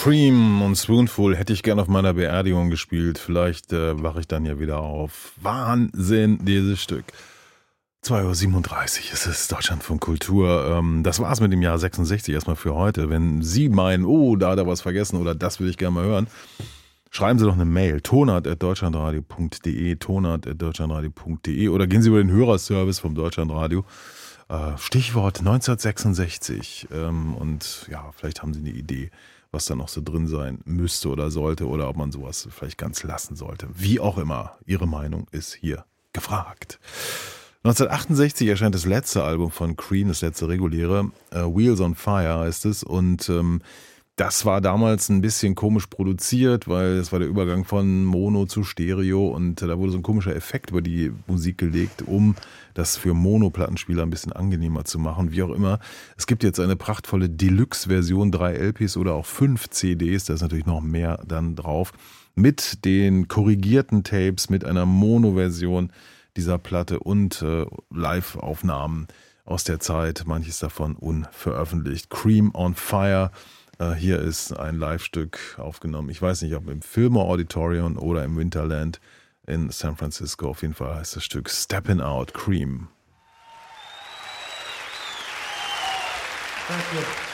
Cream und Spoonful hätte ich gerne auf meiner Beerdigung gespielt. Vielleicht wache ich dann ja wieder auf. Wahnsinn, dieses Stück. 2:37 Uhr ist es, Deutschlandfunk Kultur. Das war's mit dem Jahr 66 erstmal für heute. Wenn Sie meinen, oh, da hat er was vergessen oder das will ich gerne mal hören, schreiben Sie doch eine Mail, tonart@deutschlandradio.de, tonart@deutschlandradio.de oder gehen Sie über den Hörerservice vom Deutschlandradio. Stichwort 1966 und ja, vielleicht haben Sie eine Idee, was da noch so drin sein müsste oder sollte oder ob man sowas vielleicht ganz lassen sollte. Wie auch immer, Ihre Meinung ist hier gefragt. 1968 erscheint das letzte Album von Cream, das letzte reguläre, Wheels on Fire heißt es, und das war damals ein bisschen komisch produziert, weil es war der Übergang von Mono zu Stereo und da wurde so ein komischer Effekt über die Musik gelegt, um das für Mono-Plattenspieler ein bisschen angenehmer zu machen, wie auch immer. Es gibt jetzt eine prachtvolle Deluxe-Version, 3 LPs oder auch 5 CDs, da ist natürlich noch mehr dann drauf, mit den korrigierten Tapes, mit einer Mono-Version dieser Platte und Live-Aufnahmen aus der Zeit, manches davon unveröffentlicht. Cream on Fire. Hier ist ein Live-Stück aufgenommen. Ich weiß nicht, ob im Fillmore Auditorium oder im Winterland in San Francisco. Auf jeden Fall heißt das Stück Steppin' Out, Cream. Thank you.